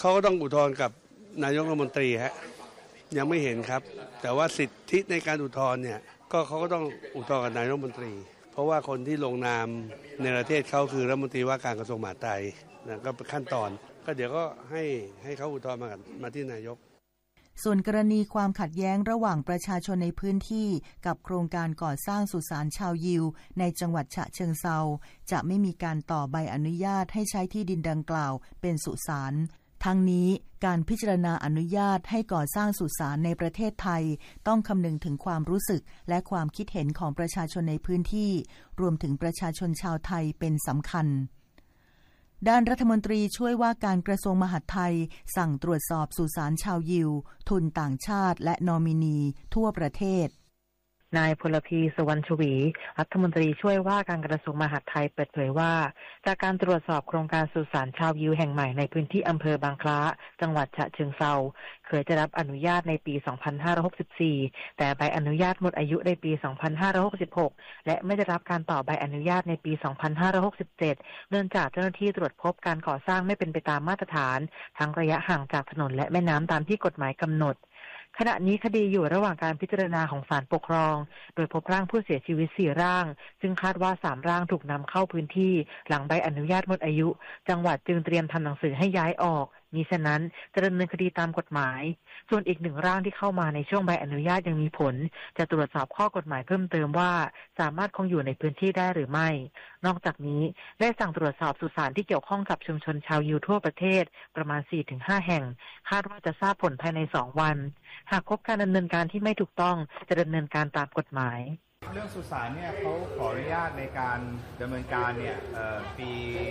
เขาก็ต้องอุทธรณ์กับนายกรัฐมนตรีฮะยังไม่เห็นครับแต่ว่าสิทธิในการอุทธรณ์เนี่ยก็เขาก็ต้องอุทธรณ์กับนายกรัฐมนตรีเพราะว่าคนที่ลงนามในประเทศเขาคือรัฐมนตรีว่าการกระทรวงมหาดไทยนะก็เป็นขั้นตอนก็เดี๋ยวก็ให้เขาอุทธรณ์มาที่นายกส่วนกรณีความขัดแย้งระหว่างประชาชนในพื้นที่กับโครงการก่อสร้างสุสานชาวยิวในจังหวัดฉะเชิงเทราจะไม่มีการต่อใบอนุญาตให้ใช้ที่ดินดังกล่าวเป็นสุสานทั้งนี้การพิจารณาอนุญาตให้ก่อสร้างสุสานในประเทศไทยต้องคำนึงถึงความรู้สึกและความคิดเห็นของประชาชนในพื้นที่รวมถึงประชาชนชาวไทยเป็นสำคัญด้านรัฐมนตรีช่วยว่าการกระทรวงมหาดไทยสั่งตรวจสอบสุสานชาวยิวทุนต่างชาติและนอมินีทั่วประเทศนายพลพีสุวรรณชวีรัฐมนตรีช่วยว่าการกระทรวงมหาดไทยเปิดเผยว่าจากการตรวจสอบโครงการสุสานชาวยิวแห่งใหม่ในพื้นที่อำเภอบางคล้าจังหวัดฉะเชิงเทราเคยจะรับอนุญาตในปี 2564 แต่ใบอนุญาตหมดอายุในปี 2566 และไม่ได้รับการต่อใบอนุญาตในปี 2567 เนื่องจากเจ้าหน้าที่ตรวจพบการก่อสร้างไม่เป็นไปตามมาตรฐานทั้งระยะห่างจากถนนและแม่น้ำตามที่กฎหมายกำหนดขณะนี้คดีอยู่ระหว่างการพิจารณาของศาลปกครองโดยพบร่างผู้เสียชีวิต4ร่างซึ่งคาดว่า3ร่างถูกนำเข้าพื้นที่หลังใบอนุญาตหมดอายุจังหวัดจึงเตรียมทำหนังสือให้ย้ายออกมิฉะนั้นจะดำเนินคดีตามกฎหมายส่วนอีก1ร่างที่เข้ามาในช่วงใบอนุญาตยังมีผลจะตรวจสอบข้อกฎหมายเพิ่มเติมว่าสามารถคงอยู่ในพื้นที่ได้หรือไม่นอกจากนี้ได้สั่งตรวจสอบสุสานที่เกี่ยวข้องกับชุมชนชาวยิวทั่วประเทศประมาณ 4-5 แห่งคาดว่าจะทราบผลภายใน2วันหากพบการดำเนินการที่ไม่ถูกต้องจะดำเนินการตามกฎหมายเรื่องสุสานเนี่ยเขาขออนุญาตในการดำเนินการเนี่ยปี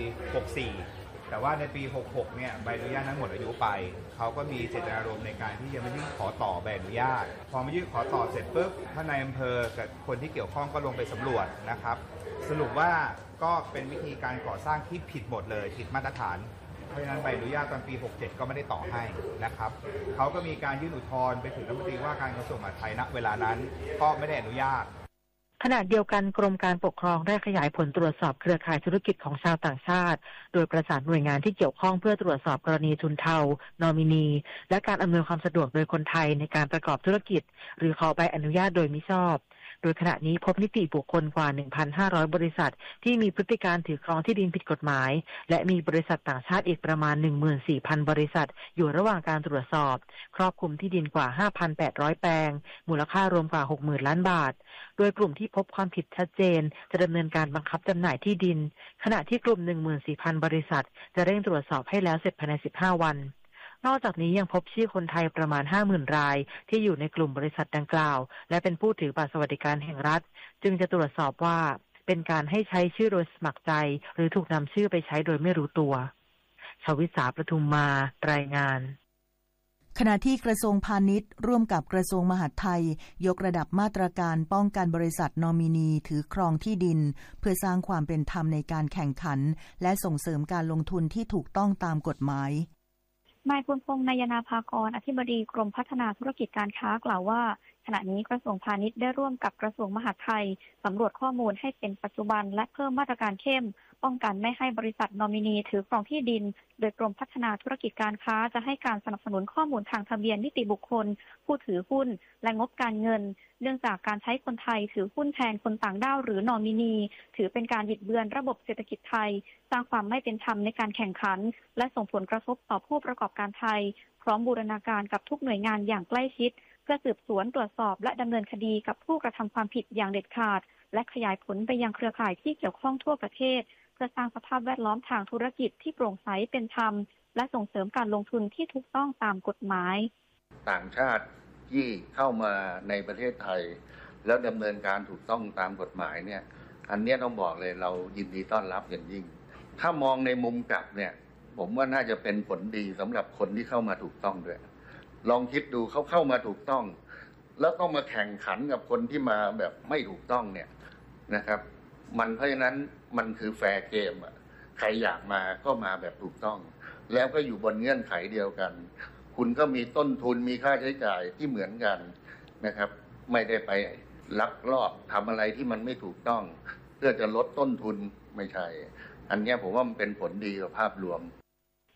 64 แต่ว่าในปี 66 เนี่ยใบอนุญาตทั้งหมดอายุไปเขาก็มีเจตนารมณ์ในการที่จะมายื่นขอต่อใบอนุญาตพอมายื่นขอต่อเสร็จปุ๊บท่านนายอำเภอกับคนที่เกี่ยวข้องก็ลงไปสำรวจนะครับสรุปว่าก็เป็นวิธีการก่อสร้างที่ผิดหมดเลยผิดมาตรฐานเพราะฉะนั้นใบอนุญาตตอนปี 67 ก็ไม่ได้ต่อให้นะครับเขาก็มีการยื่นอุทธรณ์ไปถึงรัฐมนตรีว่าการกระทรวงมหาดไทยณเวลานั้นก็ไม่ได้อนุญาตขณะเดียวกันกรมการปกครองได้ขยายผลตรวจสอบเครือข่ายธุรกิจของชาวต่างชาติโดยประสานหน่วยงานที่เกี่ยวข้องเพื่อตรวจสอบกรณีทุนเทานอมินีและการอำนวยความสะดวกโดยคนไทยในการประกอบธุรกิจหรือขอใบอนุญาตโดยมิชอบโดยขณะนี้พบนิติบุคคลกว่า 1,500 บริษัทที่มีพฤติการถือครองที่ดินผิดกฎหมายและมีบริษัทต่างชาติอีกประมาณ 14,000 บริษัทอยู่ระหว่างการตรวจสอบครอบคลุมที่ดินกว่า 5,800 แปลงมูลค่ารวมกว่า 60,000 ล้านบาทโดยกลุ่มที่พบความผิดชัดเจนจะดำเนินการบังคับจำหน่ายที่ดินขณะที่กลุ่ม 14,000 บริษัทจะเร่งตรวจสอบให้แล้วเสร็จภายใน 15 วันนอกจากนี้ยังพบชื่อคนไทยประมาณ 50,000 รายที่อยู่ในกลุ่มบริษัทดังกล่าวและเป็นผู้ถือบัตรสวัสดิการแห่งรัฐจึงจะตรวจสอบว่าเป็นการให้ใช้ชื่อโดยสมัครใจหรือถูกนำชื่อไปใช้โดยไม่รู้ตัวชวิษาประทุมมารายงานขณะที่กระทรวงพาณิชย์ร่วมกับกระทรวงมหาดไทยยกระดับมาตรการป้องกันบริษัทนอมินีถือครองที่ดินเพื่อสร้างความเป็นธรรมในการแข่งขันและส่งเสริมการลงทุนที่ถูกต้องตามกฎหมายนายภูมิพงษ์นายนาภากรอธิบดีกรมพัฒนาธุรกิจการค้ากล่าวว่าขณะนี้กระทรวงพาณิชย์ได้ร่วมกับกระทรวงมหาดไทยสำรวจข้อมูลให้เป็นปัจจุบันและเพิ่มมาตรการเข้มป้องกันไม่ให้บริษัทนอมินีถือครองที่ดินโดยกรมพัฒนาธุรกิจการค้าจะให้การสนับสนุนข้อมูลทางทะเบียนนิติบุคคลผู้ถือหุ้นและงบการเงินเนื่องจากการใช้คนไทยถือหุ้นแทนคนต่างด้าวหรือนอมินีถือเป็นการบิดเบือนระบบเศรษฐกิจไทยสร้างความไม่เป็นธรรมในการแข่งขันและส่งผลกระทบต่อผู้ประกอบการไทยพร้อมบูรณาการกับทุกหน่วยงานอย่างใกล้ชิดเพื่อสืบสวนตรวจสอบและดำเนินคดีกับผู้กระทำความผิดอย่างเด็ดขาดและขยายผลไปยังเครือข่ายที่เกี่ยวข้องทั่วประเทศเพื่อสร้างสภาพแวดล้อมทางธุรกิจที่โปร่งใสเป็นธรรมและส่งเสริมการลงทุนที่ถูกต้องตามกฎหมายต่างชาติที่เข้ามาในประเทศไทยแล้วดำเนินการถูกต้องตามกฎหมายเนี่ยอันนี้ต้องบอกเลยเรายินดีต้อนรับอย่างยิ่งถ้ามองในมุมกลับเนี่ยผมว่าน่าจะเป็นผลดีสำหรับคนที่เข้ามาถูกต้องด้วยลองคิดดูเขาเข้ามาถูกต้องแล้วต้องมาแข่งขันกับคนที่มาแบบไม่ถูกต้องเนี่ยนะครับเพราะฉะนั้นมันคือแฟร์เกมอ่ะใครอยากมาก็มาแบบถูกต้องแล้วก็อยู่บนเงื่อนไขเดียวกันคุณก็มีต้นทุนมีค่าใช้จ่ายที่เหมือนกันนะครับไม่ได้ไปลักลอบทำอะไรที่มันไม่ถูกต้องเพื่อจะลดต้นทุนไม่ใช่อันนี้ผมว่ามันเป็นผลดีกับภาพรวม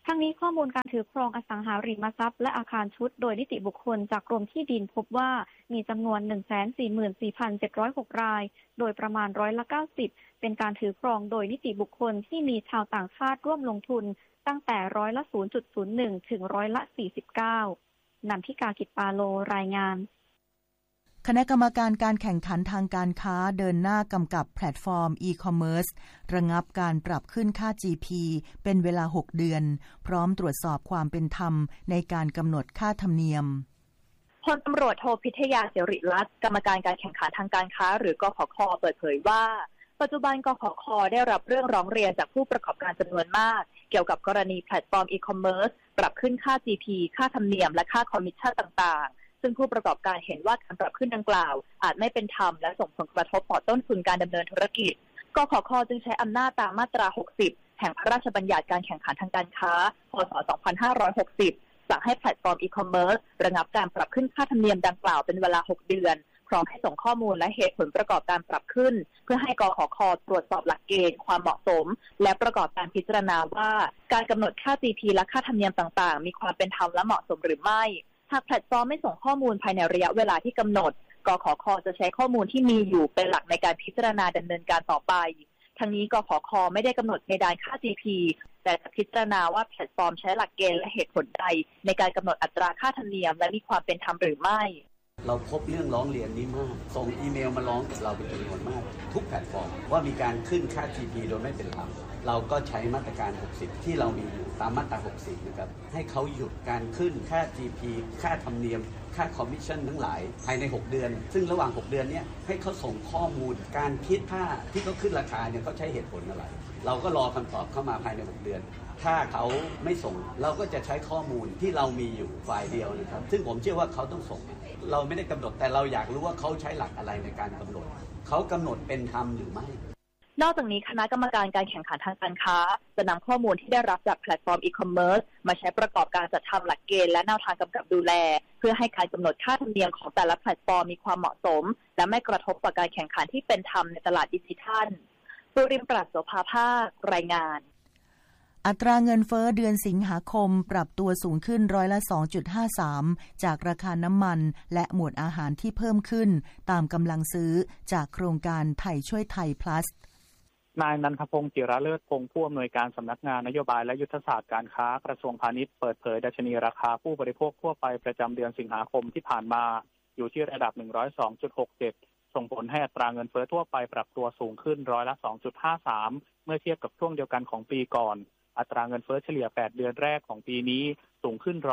ทั้งนี้ข้อมูลการถือครองอสังหาริมทรัพย์และอาคารชุดโดยนิติบุคคลจากกรมที่ดินพบว่ามีจำนวน 144,706 รายโดยประมาณ90%เป็นการถือครองโดยนิติบุคคลที่มีชาวต่างชาติร่วมลงทุนตั้งแต่0.01%ถึง49%นันทิกา กิจปาโลรายงานคณะกรรมการการแข่งขันทางการค้าเดินหน้ากำกับแพลตฟอร์มอีคอมเมิร์ซระงับการปรับขึ้นค่า GP เป็นเวลา6 เดือนพร้อมตรวจสอบความเป็นธรรมในการกำหนดค่าธรรมเนียมพลตำรวจโทพิทยาเสริรัตน์กรรมการการแข่งขันทางการค้าหรือกขค.เปิดเผยว่าปัจจุบันกขค.ได้รับเรื่องร้องเรียนจากผู้ประกอบการจำนวนมากเกี่ยวกับกรณีแพลตฟอร์มอีคอมเมิร์ซปรับขึ้นค่า GP ค่าธรรมเนียมและค่าคอมมิชชั่นต่างๆซึ่งผู้ประกอบการเห็นว่าการปรับขึ้นดังกล่าวอาจไม่เป็นธรรมและส่งผลกระทบต่อต้นทุนการดำเนินธุรกิจกขค.จึงใช้อำนาจตามมาตรา 60 แห่งพระราชบัญญัติการแข่งขันทางการค้า พ.ศ. 2560 สั่งให้แพลตฟอร์มอีคอมเมิร์ซระงับการปรับขึ้นค่าธรรมเนียมดังกล่าวเป็นเวลา 6 เดือนพร้อมให้ส่งข้อมูลและเหตุผลประกอบการปรับขึ้นเพื่อให้กขค.ตรวจสอบหลักเกณฑ์ความเหมาะสมและประกอบการพิจารณาว่าการกำหนดค่า GP และค่าธรรมเนียมต่างๆมีความเป็นธรรมและเหมาะสมหรือไม่หากแพลตฟอร์มไม่ส่งข้อมูลภายในระยะเวลาที่กำหนดกขค.จะใช้ข้อมูลที่มีอยู่เป็นหลักในการพิจารณาดำเนินการต่อไปทั้งนี้กขค.ไม่ได้กำหนดเพดานค่า GP แต่จะพิจารณาว่าแพลตฟอร์มใช้หลักเกณฑ์และเหตุผลใดในการกำหนดอัตราค่าธรรมเนียมและมีความเป็นธรรมหรือไม่เราพบเรื่องร้องเรียนนี้มากส่งอีเมลมาร้องกับเราเป็นจำนวนมากทุกแพลตฟอร์มว่ามีการขึ้นค่า GP โดยไม่เป็นธรรมเราก็ใช้มาตรการ 60 ที่เรามีอยู่ตามมาตรา 60 นะครับให้เขาหยุดการขึ้นค่า GP ค่าธรรมเนียมค่าคอมมิชชั่นทั้งหลายภายใน6เดือนซึ่งระหว่าง6เดือนนี้ให้เขาส่งข้อมูลการคิดค่าที่เขาขึ้นราคาเนี่ยเขาใช้เหตุผลอะไรเราก็รอคำตอบเข้ามาภายใน6เดือนถ้าเขาไม่ส่งเราก็จะใช้ข้อมูลที่เรามีอยู่ฝ่ายเดียวนะครับซึ่งผมเชื่อว่าเขาต้องส่งเราไม่ได้กำหนดแต่เราอยากรู้ว่าเขาใช้หลักอะไรในการกำหนดเขากำหนดเป็นธรรมหรือไม่นอกจากนี้คณะกรรมการการแข่งขันทางการค้าจะนำข้อมูลที่ได้รับจากแพลตฟอร์มอีคอมเมิร์ซมาใช้ประกอบการจัดทำหลักเกณฑ์และแนวทางกำกับดูแลเพื่อให้การกำหนดค่าธรรมเนียมของแต่ละแพลตฟอร์มมีความเหมาะสมและไม่กระทบต่อการแข่งขันที่เป็นธรรมในตลาดดิจิทัลปุริมปรัชโสภาภาครายงานอัตราเงินเฟ้อเดือนสิงหาคมปรับตัวสูงขึ้น2.53%จากราคาน้ำมันและหมวดอาหารที่เพิ่มขึ้นตามกำลังซื้อจากโครงการไทยช่วยไทย plus นายนันทพงศ์จิระเลิศพงศ์ผู้อำนวยการสำนักงานนโยบายและยุทธศาสตร์การค้ากระทรวงพาณิชย์เปิดเผยดัชนีราคาผู้บริโภคทั่วไปประจำเดือนสิงหาคมที่ผ่านมาอยู่ที่ระดับ 102.67 ส่งผลให้อัตราเงินเฟ้อทั่วไปปรับตัวสูงขึ้น2.53%เมื่อเทียบกับช่วงเดียวกันของปีก่อนอัตราเงินเฟ้อเฉลี่ย8เดือนแรกของปีนี้สูงขึ้น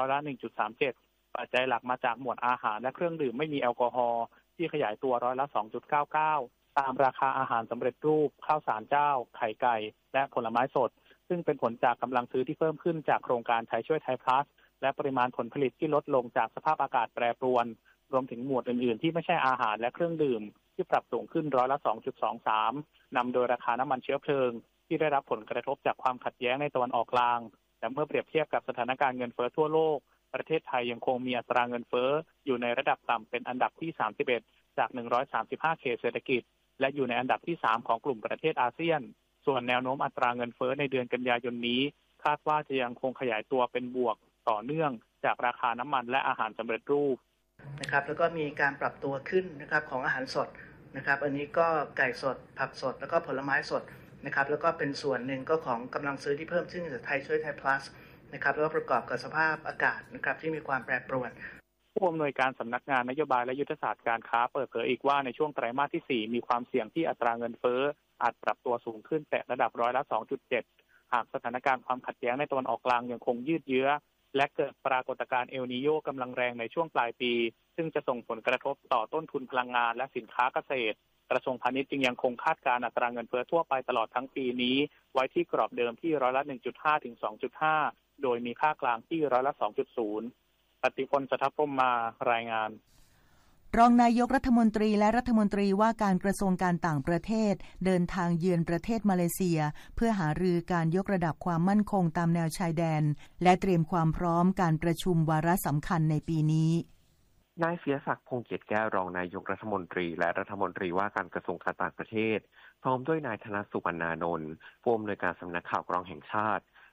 1.37%ปัจจัยหลักมาจากหมวดอาหารและเครื่องดื่มไม่มีแอลกอฮอล์ที่ขยายตัว2.99%ตามราคาอาหารสำเร็จรูปข้าวสารเจ้าไข่ไก่และผลไม้สดซึ่งเป็นผลจากกำลังซื้อที่เพิ่มขึ้นจากโครงการไทยช่วยไทย plus และปริมาณผลผลิตที่ลดลงจากสภาพอากาศแปรปรวนรวมถึงหมวดอื่นๆที่ไม่ใช่อาหารและเครื่องดื่มที่ปรับสูงขึ้น2.23%นำโดยราคาน้ำมันเชื้อเพลิงที่ได้รับผลกระทบจากความขัดแย้งในตะวันออกกลางแต่เมื่อเปรียบเทียบกับสถานการณ์เงินเฟ้อทั่วโลกประเทศไทยยังคงมีอัตราเงินเฟ้ออยู่ในระดับต่ำเป็นอันดับที่31จาก135เขตเศรษฐกิจและอยู่ในอันดับที่3ของกลุ่มประเทศอาเซียนส่วนแนวโน้มอัตราเงินเฟ้อในเดือนกันยายนนี้คาดว่าจะยังคงขยายตัวเป็นบวกต่อเนื่องจากราคาน้ำมันและอาหารสำเร็จรูปนะครับแล้วก็มีการปรับตัวขึ้นนะครับของอาหารสดนะครับอันนี้ก็ไก่สดผักสดแล้วก็ผลไม้สดนะครับแล้วก็เป็นส่วนหนึ่งก็ของกำลังซื้อที่เพิ่มขึ้นจากไทยช่วยไทย plus นะครับแล้วก็ประกอบกับสภาพอากาศนะครับที่มีความแปรปรวนผู้อำนวยการสำนักงานนโยบายและยุทธศาสตร์การค้าเปิดเผยอีกว่าในช่วงไตรมาสที่4มีความเสี่ยงที่อัตราเงินเฟ้ออาจปรับตัวสูงขึ้นแต่ระดับ2.7%หากสถานการณ์ความขัดแย้งในตะวันออกกลางยังคงยืดเยื้อและเกิดปรากฏการณ์เอลนีโญกำลังแรงในช่วงปลายปีซึ่งจะส่งผลกระทบต่อต้นทุนพลังงานและสินค้าเกษตรกระทรวงพาณิชย์จึงยังคงคาดการณ์อัตราเงินเฟ้อทั่วไปตลอดทั้งปีนี้ไว้ที่กรอบเดิมที่1.5% ถึง 2.5% โดยมีค่ากลางที่2.0%ปฏิพล สัทธพรหมมารายงานรองนายกรัฐมนตรีและรัฐมนตรีว่าการกระทรวงการต่างประเทศเดินทางเยือนประเทศมาเลเซียเพื่อหารือการยกระดับความมั่นคงตามแนวชายแดนและเตรียมความพร้อมการประชุมวาระสำคัญในปีนี้นายเสียศักดิ์พงษ์เกียรติแก้วรองนายกรัฐมนตรีและรัฐมนตรีว่าการกระทรวงการต่างประเทศพร้อมด้วยนายธนสุวรรณานนท์ผู้อำนวยการสำนักข่าวกรองแห่งชาติ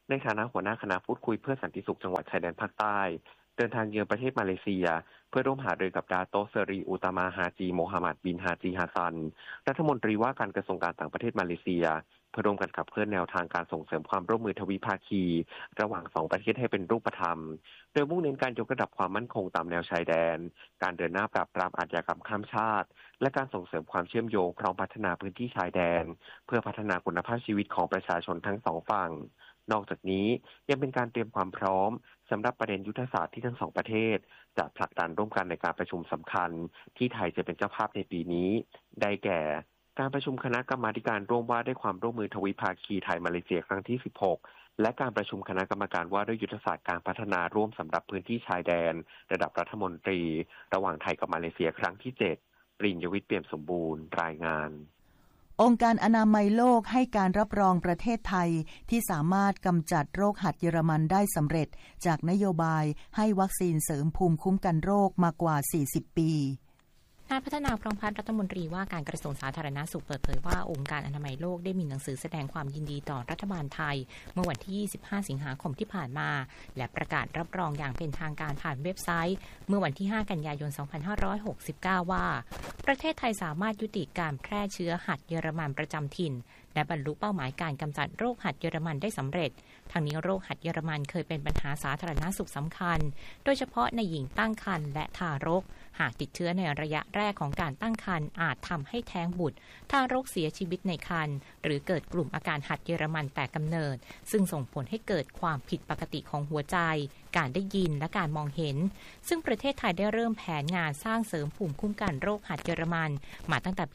ในฐานะหัวหน้าคณะพูดคุยเพื่อสันติสุขจังหวัดชายแดนภาคใต้เดินทางเยือนประเทศมาเลเซียเพื่อร่วมหารือกับดาโตเซรีอุตามาฮาจีโมฮัมหมัดบินฮาจีฮาซันรัฐมนตรีว่าการกระทรวงการต่างประเทศมาเลเซียเพื่อร่วมกันขับเคลื่อนแนวทางการส่งเสริมความร่วมมือทวิภาคีระหว่างสองประเทศให้เป็นรูปธรรมโดยมุ่งเน้นการยกระดับความมั่นคงตามแนวชายแดนการเดินหน้าปราบปรามอาชญากรรมข้ามชาติและการส่งเสริมความเชื่อมโยงพร้อมพัฒนาพื้นที่ชายแดนเพื่อพัฒนาคุณภาพชีวิตของประชาชนทั้งสองฝั่งนอกจากนี้ยังเป็นการเตรียมความพร้อมสำหรับประเด็นยุทธศาสตร์ที่ทั้งสองประเทศจะผลักดันร่วมกันในการประชุมสำคัญที่ไทยจะเป็นเจ้าภาพในปีนี้ได้แก่การประชุมคณะกรรมาธิการร่วมว่าด้วยความร่วมมือทวิภาคีไทยมาเลเซียครั้งที่16และการประชุมคณะกรรมการว่าด้วยยุทธศาสตร์การพัฒนาร่วมสำหรับพื้นที่ชายแดนระดับรัฐมนตรีระหว่างไทยกับมาเลเซียครั้งที่7ปริญญวิทย์เปี่ยมสมบูรณ์รายงานองค์การอนามัยโลกให้การรับรองประเทศไทยที่สามารถกำจัดโรคหัดเยอรมันได้สำเร็จจากนโยบายให้วัคซีนเสริมภูมิคุ้มกันโรคมากว่า40ปีนายพัฒนาพรหมพัฒน์รัฐมนตรีว่าการกระทรวงสาธารณสุขเปิดเผยว่าองค์การอนามัยโลกได้มีหนังสือแสดงความยินดีต่อรัฐบาลไทยเมื่อวันที่25สิงหาคมที่ผ่านมาและประกาศรับรองอย่างเป็นทางการผ่านเว็บไซต์เมื่อวันที่5กันยายน2569ว่าประเทศไทยสามารถยุติการแพร่เชื้อหัดเยอรมันประจำถิ่นและบรรลุเป้าหมายการกำจัดโรคหัดเยอรมันได้สำเร็จทั้งนี้โรคหัดเยอรมันเคยเป็นปัญหาสาธารณสุขสำคัญโดยเฉพาะในหญิงตั้งครรภ์และทารกหากติดเชื้อในระยะแรกของการตั้งครรภ์อาจทำให้แท้งบุตรทารกเสียชีวิตในครรภ์หรือเกิดกลุ่มอาการหัดเยอรมันแต่กำเนิดซึ่งส่งผลให้เกิดความผิดปกติของหัวใจการได้ยินและการมองเห็นซึ่งประเทศไทยได้เริ่มแผนงานสร้างเสริมภูมิคุ้มกันโรคหัดเยอรมันมาตั้งแต่ปี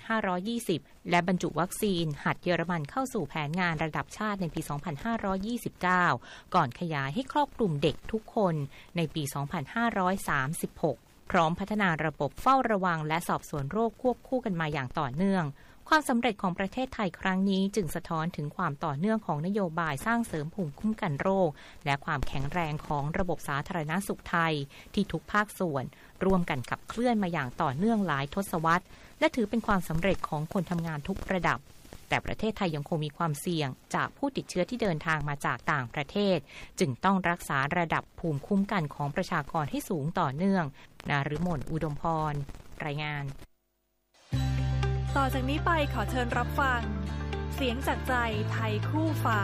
2520 และบรรจุวัคซีนหัดเยอรมันเข้าสู่แผนงานระดับชาติในปี 2529 ก่อนขยายให้ครอบคลุมเด็กทุกคนในปี 2536 พร้อมพัฒนาระบบเฝ้าระวังและสอบสวนโรคควบคู่กันมาอย่างต่อเนื่องความสำเร็จของประเทศไทยครั้งนี้จึงสะท้อนถึงความต่อเนื่องของนโยบายสร้างเสริมภูมิคุ้มกันโรคและความแข็งแรงของระบบสาธารณสุขไทยที่ทุกภาคส่วนร่วมกันขับเคลื่อนมาอย่างต่อเนื่องหลายทศวรรษและถือเป็นความสำเร็จของคนทำงานทุกระดับแต่ประเทศไทยยังคงมีความเสี่ยงจากผู้ติดเชื้อที่เดินทางมาจากต่างประเทศจึงต้องรักษาระดับภูมิคุ้มกันของประชากรให้สูงต่อเนื่องนฤมลอุดมพรรายงานต่อจากนี้ไปขอเชิญรับฟังเสียงจากใจไทยคู่ฟ้า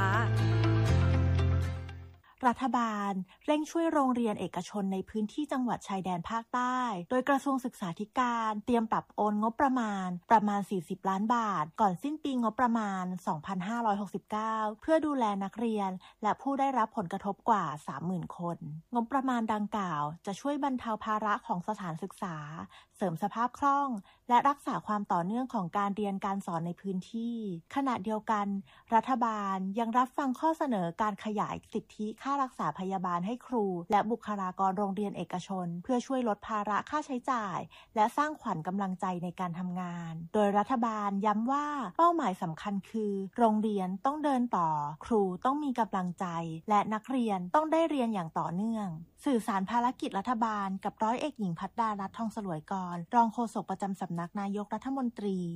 รัฐบาลเร่งช่วยโรงเรียนเอกชนในพื้นที่จังหวัดชายแดนภาคใต้โดยกระทรวงศึกษาธิการเตรียมปรับโอนงบประมาณ40ล้านบาทก่อนสิ้นปีงบประมาณ2569เพื่อดูแลนักเรียนและผู้ได้รับผลกระทบกว่า 30,000 คนงบประมาณดังกล่าวจะช่วยบรรเทาภาระของสถานศึกษาเสริมสภาพคล่องและรักษาความต่อเนื่องของการเรียนการสอนในพื้นที่ขณะเดียวกันรัฐบาลยังรับฟังข้อเสนอการขยายสิทธิค่ารักษาพยาบาลให้ครูและบุคลากรโรงเรียนเอกชนเพื่อช่วยลดภาระค่าใช้จ่ายและสร้างขวัญกำลังใจในการทำงานโดยรัฐบาลย้ำว่าเป้าหมายสำคัญคือโรงเรียนต้องเดินต่อครูต้องมีกำลังใจและนักเรียนต้องได้เรียนอย่างต่อเนื่องสื่อสารภารกิจรัฐบาลกับร้อยเอกหญิงภัทรดารัตน์ทองสลวยกรรองโฆษกประจำสำนักนายกรัฐมนตรี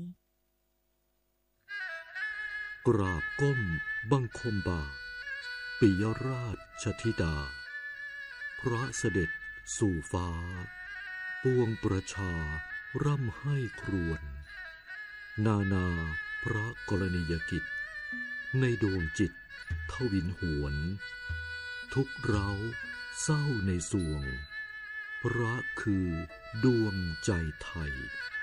กราบก้มบังคมบาทปิยราชธิดาพระเสด็จสู่ฟ้าปวงประชาร่ำให้ครวญนานาพระกรณียกิจในดวงจิตทวินหวนทุกเร้าเศร้าในสวงพระคือดวงใจไทย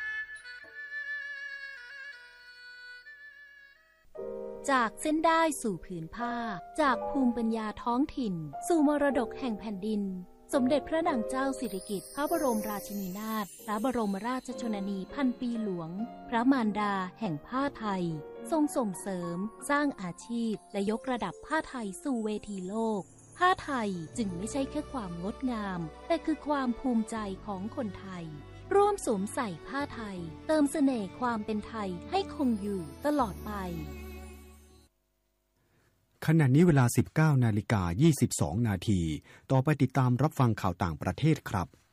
จากเส้นได้สู่ผืนผ้าจากภูมิปัญญาท้องถิ่นสู่มรดกแห่งแผ่นดินสมเด็จพระนางเจ้าสิริกิติ์พระบรมราชินีนาถพระบรมราชชนนีพันปีหลวงพระมารดาแห่งผ้าไทยทรงส่งเสริมสร้างอาชีพและยกระดับผ้าไทยสู่เวทีโลกผ้าไทยจึงไม่ใช่แค่ความงดงามแต่คือความภูมิใจของคนไทยร่วมสวมใส่ผ้าไทยเติมเสน่ห์ความเป็นไทยให้คงอยู่ตลอดไปขณะนี้เวลา 19:22 นาทีต่อไปติดตามรับฟังข่าวต่างประเทศครับ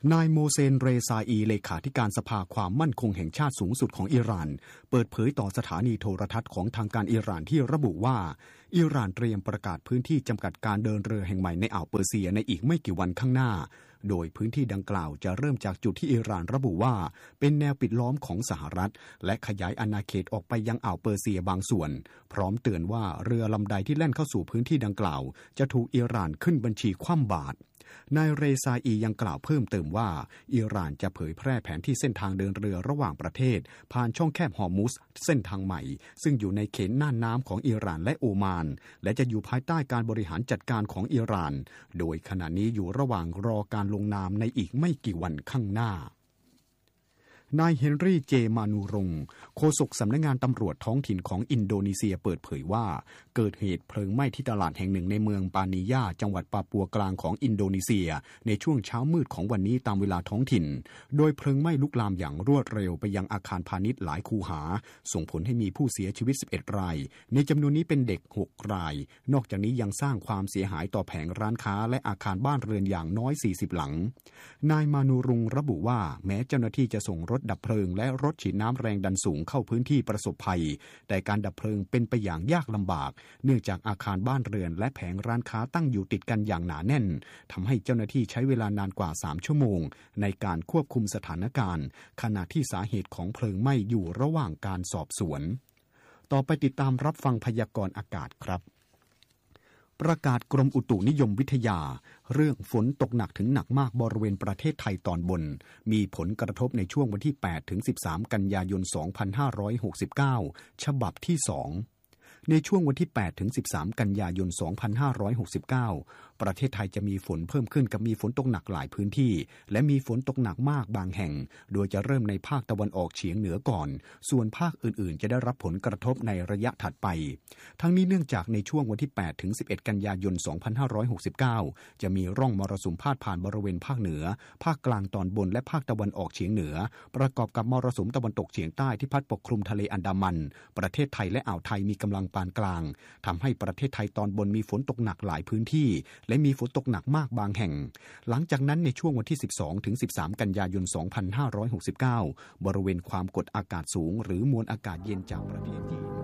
นายโมเซน เรซาอีเลขาธิการสภาความมั่นคงแห่งชาติสูงสุดของอิหร่านเปิดเผยต่อสถานีโทรทัศน์ของทางการอิหร่านที่ระบุว่าอิหร่านเตรียมประกาศพื้นที่จำกัดการเดินเรือแห่งใหม่ในอ่าวเปอร์เซียในอีกไม่กี่วันข้างหน้าโดยพื้นที่ดังกล่าวจะเริ่มจากจุดที่อิหร่านระบุว่าเป็นแนวปิดล้อมของสหรัฐและขยายอาณาเขตออกไปยังอ่าวเปอร์เซียบางส่วนพร้อมเตือนว่าเรือลำใดที่แล่นเข้าสู่พื้นที่ดังกล่าวจะถูกอิหร่านขึ้นบัญชีคว่ำบาตรนายเรซาอียังกล่าวเพิ่มเติมว่าอิหร่านจะเผยแพร่แผนที่เส้นทางเดินเรือระหว่างประเทศผ่านช่องแคบฮอร์มุซเส้นทางใหม่ซึ่งอยู่ในเขตน่านน้ำของอิหร่านและโอมานและจะอยู่ภายใต้การบริหารจัดการของอิหร่านโดยขณะนี้อยู่ระหว่างรอการลงนามในอีกไม่กี่วันข้างหน้านายเฮนรี่ เจ มานูรงค์โฆษกสำนักงานตำรวจท้องถิ่นของอินโดนีเซียเปิดเผยว่าเกิดเหตุเพลิงไหม้ที่ตลาดแห่งหนึ่งในเมืองปานิยาจังหวัดปาปัวกลางของอินโดนีเซียในช่วงเช้ามืดของวันนี้ตามเวลาท้องถิ่นโดยเพลิงไหม้ลุกลามอย่างรวดเร็วไปยังอาคารพาณิชย์หลายคูหาส่งผลให้มีผู้เสียชีวิต11รายในจำนวนนี้เป็นเด็ก6รายนอกจากนี้ยังสร้างความเสียหายต่อแผงร้านค้าและอาคารบ้านเรือนอย่างน้อย40หลังนายมานูรุงระบุว่าแม้เจ้าหน้าที่จะส่งรถดับเพลิงและรถฉีดน้ำแรงดันสูงเข้าพื้นที่ประสบภัยแต่การดับเพลิงเป็นไปอย่างยากลำบากเนื่องจากอาคารบ้านเรือนและแผงร้านค้าตั้งอยู่ติดกันอย่างหนาแน่นทำให้เจ้าหน้าที่ใช้เวลานานกว่า3ชั่วโมงในการควบคุมสถานการณ์ขณะที่สาเหตุของเพลิงไหม้อยู่ระหว่างการสอบสวนต่อไปติดตามรับฟังพยากรณ์อากาศครับประกาศกรมอุตุนิยมวิทยาเรื่องฝนตกหนักถึงหนักมากบริเวณประเทศไทยตอนบนมีผลกระทบในช่วงวันที่8ถึง13กันยายน2569ฉบับที่2ในช่วงวันที่8ถึง13กันยายน2569ประเทศไทยจะมีฝนเพิ่มขึ้นกับมีฝนตกหนักหลายพื้นที่และมีฝนตกหนักมากบางแห่งโดยจะเริ่มในภาคตะวันออกเฉียงเหนือก่อนส่วนภาคอื่นๆจะได้รับผลกระทบในระยะถัดไปทั้งนี้เนื่องจากในช่วงวันที่8ถึง11กันยายน2569จะมีร่องมรสุมพาดผ่านบริเวณภาคเหนือภาคกลางตอนบนและภาคตะวันออกเฉียงเหนือประกอบกับมรสุมตะวันตกเฉียงใต้ที่พัดปกคลุมทะเลอันดามันประเทศไทยและอ่าวไทยมีกำลังปานกลางทำให้ประเทศไทยตอนบนมีฝนตกหนักหลายพื้นที่และมีฝนตกหนักมากบางแห่งหลังจากนั้นในช่วงวันที่12ถึง13กันยายน2569บริเวณความกดอากาศสูงหรือมวลอากาศเย็นจากประเทศจีน